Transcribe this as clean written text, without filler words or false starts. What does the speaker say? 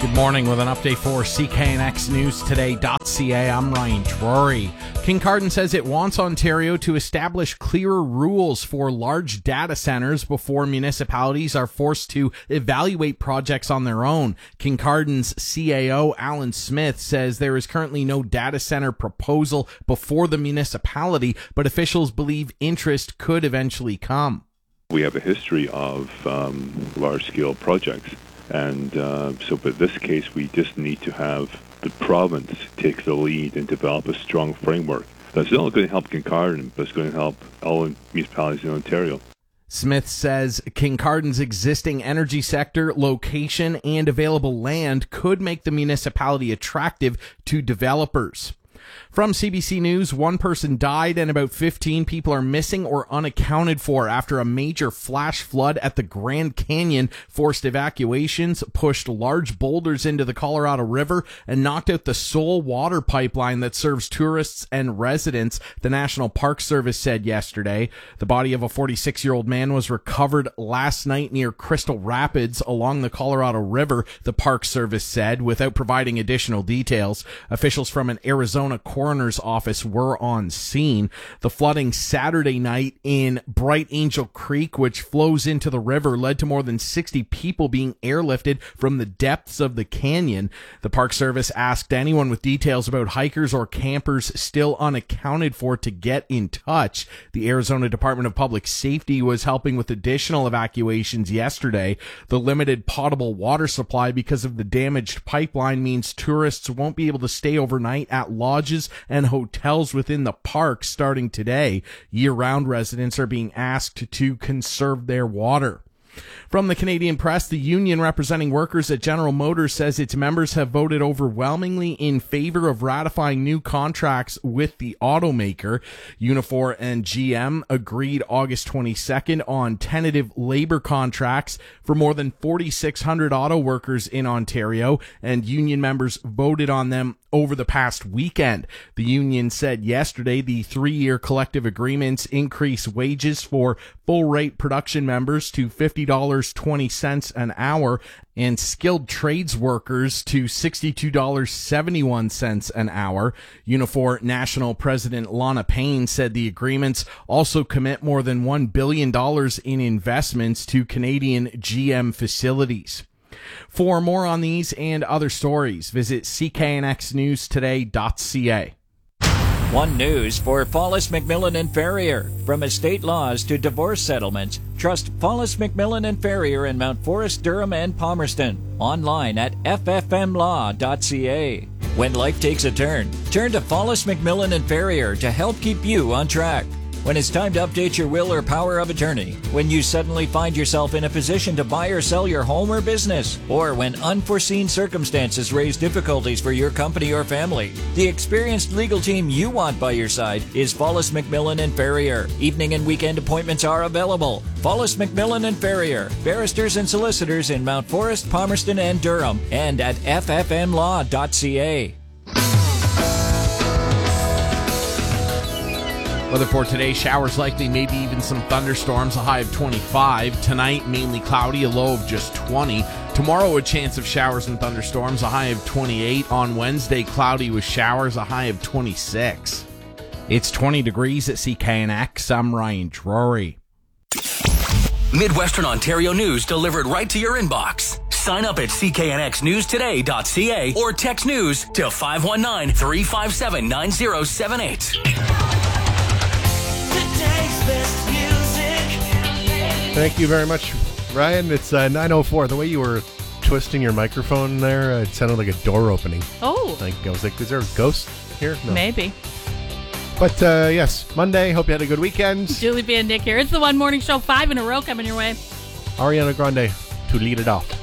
Good morning with an update for CKNXNewsToday.ca. I'm Ryan Drury. Kincardine says it wants Ontario to establish clearer rules for large data centers before municipalities are forced to evaluate projects on their own. Kincardine's CAO, Alan Smith, says there is currently no data center proposal before the municipality, but officials believe interest could eventually come. We have a history of large-scale projects. And but in this case, we just need to have the province take the lead and develop a strong framework that's not only going to help Kincardine, but it's going to help all municipalities in Ontario. Smith says Kincardine's existing energy sector, location, and available land could make the municipality attractive to developers. From CBC News, one person died and about 15 people are missing or unaccounted for after a major flash flood at the Grand Canyon forced evacuations, pushed large boulders into the Colorado River, and knocked out the sole water pipeline that serves tourists and residents, the National Park Service said yesterday. The body of a 46-year-old man was recovered last night near Crystal Rapids along the Colorado River, the Park Service said, without providing additional details. Officials from an Arizona coroner's office were on scene. The flooding Saturday night in Bright Angel Creek, which flows into the river, led to more than 60 people being airlifted from the depths of the canyon. The Park Service asked anyone with details about hikers or campers still unaccounted for to get in touch. The Arizona Department of Public Safety was helping with additional evacuations yesterday. The limited potable water supply because of the damaged pipeline means tourists won't be able to stay overnight at lodges and hotels within the park starting today. Year-round residents are being asked to conserve their water. From the Canadian Press, the union representing workers at General Motors says its members have voted overwhelmingly in favor of ratifying new contracts with the automaker. Unifor and GM agreed August 22nd on tentative labor contracts for more than 4,600 auto workers in Ontario, and union members voted on them over the past weekend. The union said yesterday the 3-year collective agreements increase wages for full-rate production members to $50.20 an hour and skilled trades workers to $62.71 an hour. Unifor National President Lana Payne said the agreements also commit more than $1 billion in investments to Canadian GM facilities. For more on these and other stories, visit cknxnewstoday.ca. One News for Follis McMillan and Ferrier. From estate laws to divorce settlements, trust Follis McMillan and Ferrier in Mount Forest, Durham, and Palmerston. Online at ffmlaw.ca. When life takes a turn to Follis McMillan and Ferrier to help keep you on track. When it's time to update your will or power of attorney, when you suddenly find yourself in a position to buy or sell your home or business, or when unforeseen circumstances raise difficulties for your company or family, the experienced legal team you want by your side is Follis McMillan and Ferrier. Evening and weekend appointments are available. Follis McMillan and Ferrier, barristers and solicitors in Mount Forest, Palmerston, and Durham, and at ffmlaw.ca. Weather for today, showers likely, maybe even some thunderstorms, a high of 25. Tonight, mainly cloudy, a low of just 20. Tomorrow, a chance of showers and thunderstorms, a high of 28. On Wednesday, cloudy with showers, a high of 26. It's 20 degrees at CKNX. I'm Ryan Drury. Midwestern Ontario news delivered right to your inbox. Sign up at cknxnewstoday.ca or text news to 519-357-9078. Thank you very much, Ryan. It's 9:04. The way you were twisting your microphone there, it sounded like a door opening. Oh. I was like, is there a ghost here? No. Maybe. But yes, Monday. Hope you had a good weekend. Julie B. and Nick here. It's the One Morning Show, 5 in a row coming your way. Ariana Grande to lead it off.